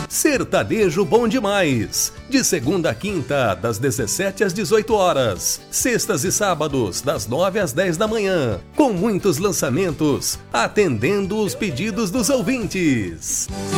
Sertanejo Bom Demais, de segunda a quinta, das 17 às 18 horas. Sextas e sábados, das 9 às 10 da manhã. Com muitos lançamentos, atendendo os pedidos dos ouvintes.